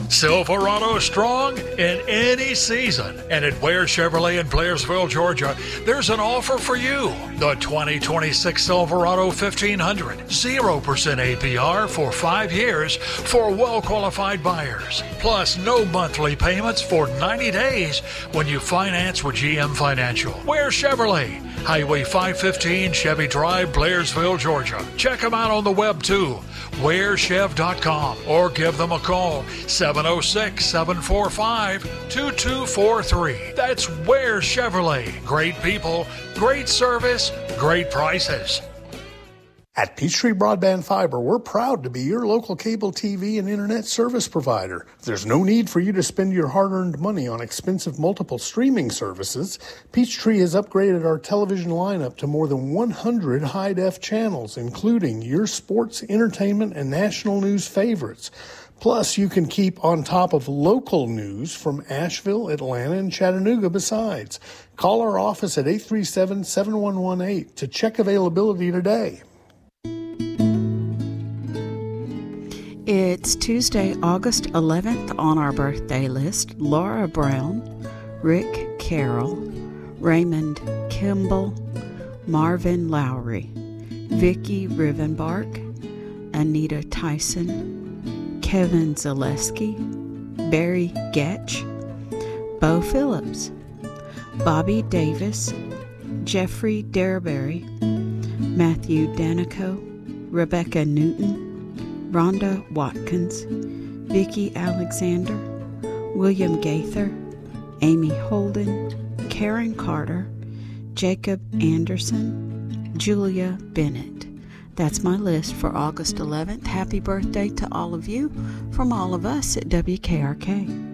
Silverado strong in any season. And at Ware Chevrolet in Blairsville, Georgia, there's an offer for you. The 2026 Silverado 1500. 0% APR for 5 years for well-qualified buyers. Plus no monthly payments for 90 days when you finance with GM Financial. Ware Chevrolet, Highway 515, Chevy Drive, Blairsville, Georgia. Check them out on the web too. WareChev.com or give them a call 706-745-2243. That's Ware Chevrolet. Great people, great service, great prices. At Peachtree Broadband Fiber, we're proud to be your local cable TV and internet service provider. There's no need for you to spend your hard-earned money on expensive multiple streaming services. Peachtree has upgraded our television lineup to more than 100 high-def channels, including your sports, entertainment, and national news favorites. Plus, you can keep on top of local news from Asheville, Atlanta, and Chattanooga besides. Call our office at 837-7118 to check availability today. It's Tuesday, August 11th on our birthday list. Laura Brown, Rick Carroll, Raymond Kimball, Marvin Lowry, Vicki Rivenbark, Anita Tyson, Kevin Zaleski, Barry Getch, Bo Phillips, Bobby Davis, Jeffrey Derberry, Matthew Danico, Rebecca Newton, Rhonda Watkins, Vicki Alexander, William Gaither, Amy Holden, Karen Carter, Jacob Anderson, Julia Bennett. That's my list for August 11th. Happy birthday to all of you from all of us at WKRK.